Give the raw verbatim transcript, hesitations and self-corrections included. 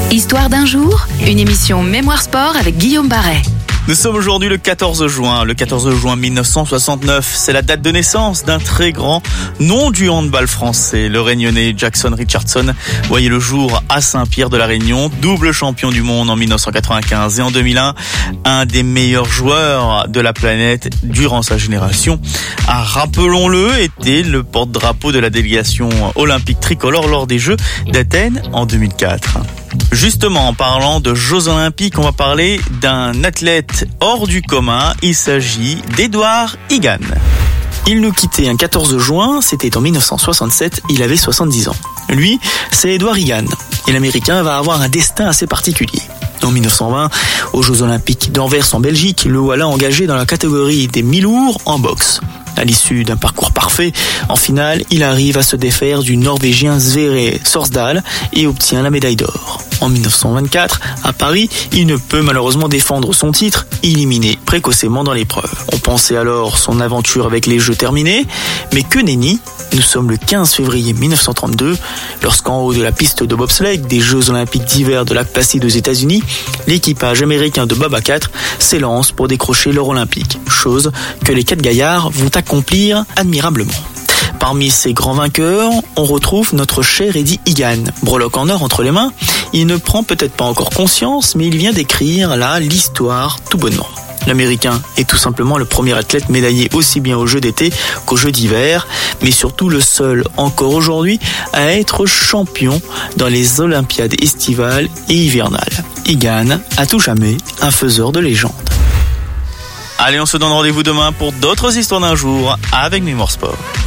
Histoire d'un jour, une émission Mémoire Sport avec Guillaume Barret. Nous sommes aujourd'hui le quatorze juin, le quatorze juin mille neuf cent soixante-neuf. C'est la date de naissance d'un très grand nom du handball français. Le Réunionnais Jackson Richardson voyait le jour à Saint-Pierre de la Réunion, double champion du monde en mille neuf cent quatre-vingt-quinze et en deux mille un, un des meilleurs joueurs de la planète durant sa génération. Ah, rappelons-le, était le porte-drapeau de la délégation olympique tricolore lors des Jeux d'Athènes en deux mille quatre. Justement, en parlant de Jeux Olympiques, on va parler d'un athlète hors du commun. Il s'agit d'Edouard Higan. Il nous quittait un quatorze juin, c'était en mille neuf cent soixante-sept, il avait soixante-dix ans. Lui, c'est Edouard Higan, et l'Américain va avoir un destin assez particulier. En mille neuf cent vingt, aux Jeux Olympiques d'Anvers en Belgique, le voilà engagé dans la catégorie des mi-lourds en boxe. À l'issue d'un parcours parfait, en finale, il arrive à se défaire du Norvégien Sverre Sorsdal et obtient la médaille d'or. En mille neuf cent vingt-quatre, à Paris, il ne peut malheureusement défendre son titre, éliminé précocement dans l'épreuve. On pensait alors son aventure avec les Jeux terminés, mais que nenni. Nous sommes le quinze février mille neuf cent trente-deux, lorsqu'en haut de la piste de bobsleigh des Jeux Olympiques d'hiver de Lac Placide aux États-Unis, l'équipage américain de Bob à quatre s'élance pour décrocher l'or olympique, chose que les quatre gaillards vont accomplir admirablement. Parmi ces grands vainqueurs, on retrouve notre cher Eddy Higan. Breloque en or entre les mains, il ne prend peut-être pas encore conscience, mais il vient d'écrire là l'histoire tout bonnement. L'Américain est tout simplement le premier athlète médaillé aussi bien aux Jeux d'été qu'aux Jeux d'hiver, mais surtout le seul encore aujourd'hui à être champion dans les Olympiades estivales et hivernales. Higan, à tout jamais, un faiseur de légende. Allez, on se donne rendez-vous demain pour d'autres histoires d'un jour avec Mémoire Sport.